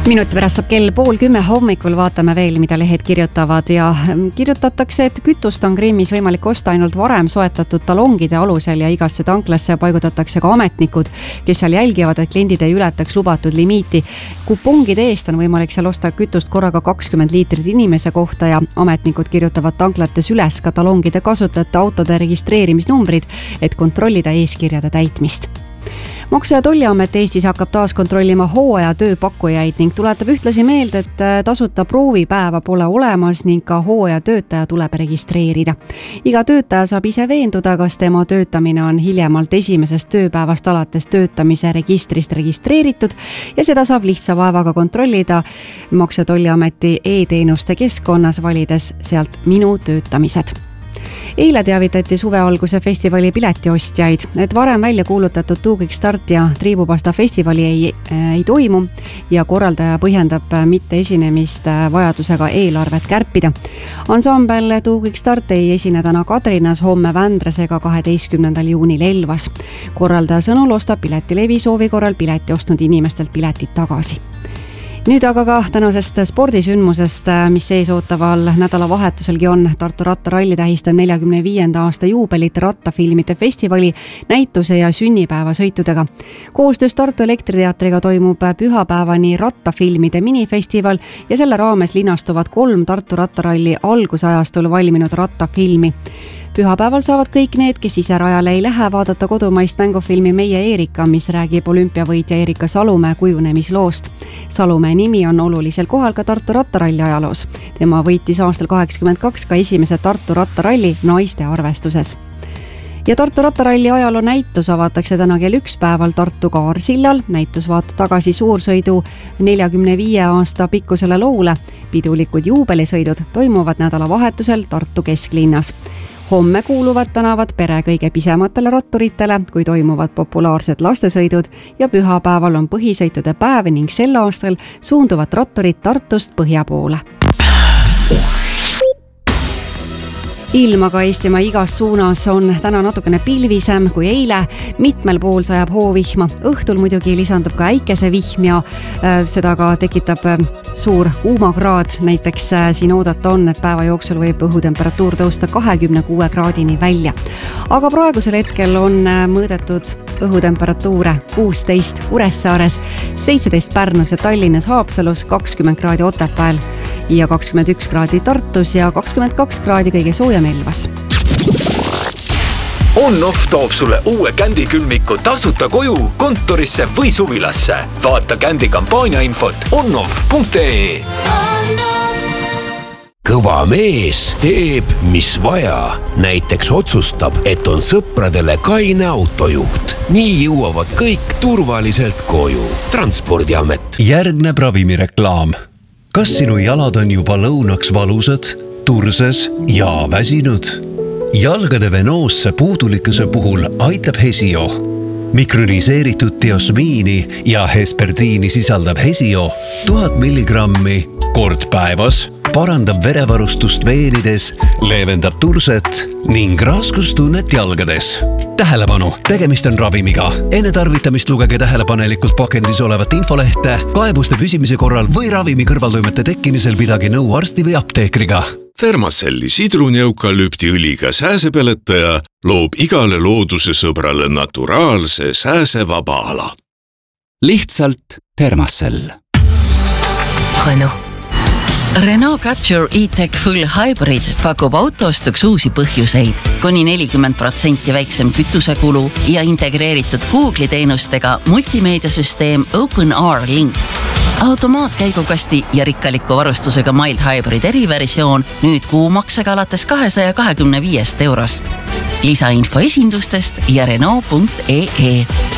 Minuti pärast saab kell 9:30 hommikul, vaatame veel, mida lehed kirjutavad ja kirjutatakse, et kütust on Krimmis võimalik osta ainult varem soetatud talongide alusel ja igasse tanklasse paigutatakse ka ametnikud, kes seal jälgivad, et kliendid ei ületaks lubatud limiiti. Kupongide eest on võimalik seal osta kütust korraga 20 liitrit inimese kohta ja ametnikud kirjutavad tanklates üles ka talongide kasutajate autode registreerimisnumbrid, et kontrollida eeskirjade täitmist. Maksu- ja Tolliamet Eestis hakkab taas kontrollima hooaja tööpakkujaid ning tuletab ühtlasi meelde, et tasuta proovipäeva pole olemas ning ka hooaja töötaja tuleb registreerida. Iga töötaja saab ise veenduda, kas tema töötamine on hiljemalt esimesest tööpäevast alates töötamise registrist registreeritud ja seda saab lihtsa vaevaga kontrollida Maksu- ja Tolliameti e-teenuste keskkonnas, valides sealt Minu töötamised. Eile teavitati suvealguse festivali piletiostjaid, et varem välja kuulutatud Tuugikstart ja Triibupasta festivali ei toimu ja korraldaja põhjendab mitte esinemist vajadusega eelarvet kärpida. Ansambel Tuugikstart ei esine täna Kadrinas, homme Vändras ega 12. juunil Elvas. Korraldaja sõnul ostab Piletilevi soovi korral pileti ostnud inimestelt piletid tagasi. Nüüd aga ka tänasest spordisündmusest, mis ees ootaval nädalavahetuselgi on. Tartu rattaralli tähistab 45. aasta juubelit rattafilmide festivali, näituse ja sünnipäevasõitudega. Koostöös Tartu Elektriteatriga toimub pühapäevani rattafilmide minifestival ja selle raames linastuvad 3 Tartu rattaralli algusajastul valminud rattafilmi. Pühapäeval saavad kõik need, kes ise rajale ei lähe, vaadata kodumaist mängufilmi Meie Eerika, mis räägib olümpiavõitja Erika Salumäe kujunemisloost. Salumäe nimi on olulisel kohal ka Tartu rattaralli ajaloos. Tema võitis aastal 82 ka esimese Tartu rattaralli naiste arvestuses. Ja Tartu rattaralli ajaloo näitus avatakse täna kell 1 päeval Tartu Kaarsillal. Näitus vaatab tagasi suursõidu 45 aasta pikkusele loole. Pidulikud juubelisõidud toimuvad nädalavahetusel Tartu kesklinnas. Homme kuuluvad tänavad pere kõige pisematele ratturitele, kui toimuvad populaarsed lastesõidud ja pühapäeval on põhisõitude päev ning sel aastal suunduvad ratturid Tartust põhja poole. Ilm aga Eestimaa igas suunas on täna natukene pilvisem kui eile. Mitmel pool sajab hoovihma. Õhtul muidugi lisandub ka äikesevihm ja seda ka tekitab suur kuumakraad. Näiteks siin oodata on, et päeva jooksul võib õhutemperatuur tõusta 26 kraadini välja. Aga praegusel hetkel on mõõdetud õhutemperatuure 16 Kuressaares, 17 Pärnus ja Tallinnas, Haapsalus, 20 kraadi Otepääl ja 21 kraadi Tartus ja 22 kraadi kõige soojem Elvas. On-Off toob sulle uue Kändi külmiku tasuta koju, kontorisse või suvilasse. Vaata Kändi kampaania infot onoff.ee. Kõva mees teeb, mis vaja. Näiteks otsustab, et on sõpradele kaine autojuht. Nii jõuavad kõik turvaliselt koju. Transpordiamet. Järgneb ravimireklaam. Kas sinu jalad on juba lõunaks valusad, turses ja väsinud? Jalgade venoosse puudulikkuse puhul aitab Hesio. Mikroniseeritud diosmiini ja hespertiini sisaldab Hesio 1000 milligrammi kord päevas, parandab verevarustust veenides, leevendab turset ning raskustunnet jalgades. Tähelepanu, tegemist on ravimiga. Enne tarvitamist lugege tähelepanelikult pakendis olevat infolehte, kaebuste püsimise korral või ravimi kõrvaltoimete tekkimisel pidage nõu arsti või apteekriga. Fermacelli sidruneukalüptiõliga sääsepeletaja loob igale looduse sõbrale naturaalse sääsevaba ala. Lihtsalt Fermacell. Renault Capture E-Tech Full Hybrid pakub autostuks uusi põhjuseid, kuni 40% väiksem kütusekulu ja integreeritud Google'i teenustega multimeediasüsteem OpenR Link. Automaatkäigukasti ja rikkaliku varustusega Mild Hybrid eriversioon nüüd kuumaksega alates 225 €. Lisainfo esindustest ja Renault.ee.